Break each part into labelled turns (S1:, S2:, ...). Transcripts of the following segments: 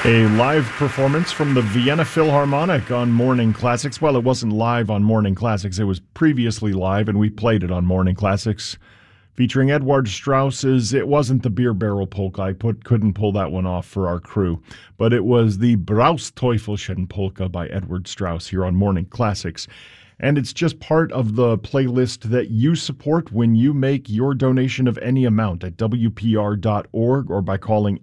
S1: A live performance from the Vienna Philharmonic on Morning Classics. Well, it wasn't live on Morning Classics. It was previously live, and we played it on Morning Classics, featuring Edward Strauss's It Wasn't the Beer Barrel Polka. I couldn't pull that one off for our crew, but it was the Brausteufelchen Polka by Edward Strauss here on Morning Classics. And it's just part of the playlist that you support when you make your donation of any amount at WPR.org or by calling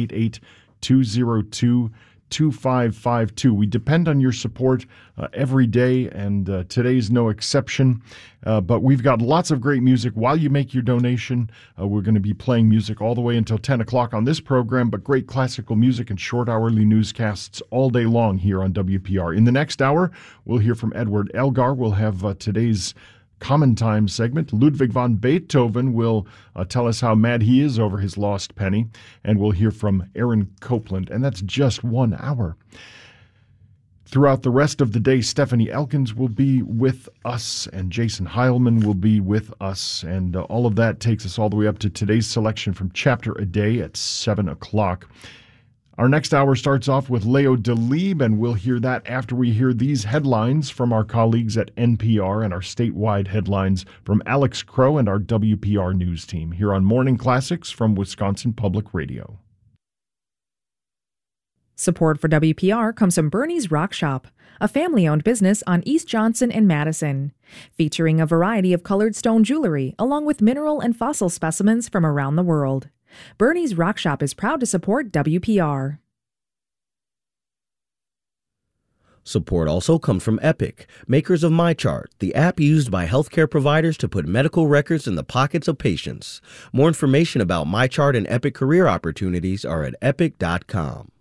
S1: 888-202-2552. We depend on your support every day, and today's no exception. But we've got lots of great music while you make your donation. We're going to be playing music all the way until 10 o'clock on this program, but great classical music and short hourly newscasts all day long here on WPR. In the next hour, we'll hear from Edward Elgar. We'll have today's Common Time segment. Ludwig van Beethoven will tell us how mad he is over his lost penny, and we'll hear from Aaron Copland, and that's just 1 hour. Throughout the rest of the day, Stephanie Elkins will be with us, and Jason Heilman will be with us, and all of that takes us all the way up to today's selection from Chapter a Day at 7 o'clock. Our next hour starts off with Leo Delibes, and we'll hear that after we hear these headlines from our colleagues at NPR and our statewide headlines from Alex Crow and our WPR News team here on Morning Classics from Wisconsin Public Radio.
S2: Support for WPR comes from Bernie's Rock Shop, a family-owned business on East Johnson and Madison, featuring a variety of colored stone jewelry along with mineral and fossil specimens from around the world. Bernie's Rock Shop is proud to support WPR.
S3: Support also comes from Epic, makers of MyChart, the app used by healthcare providers to put medical records in the pockets of patients. More information about MyChart and Epic career opportunities are at epic.com.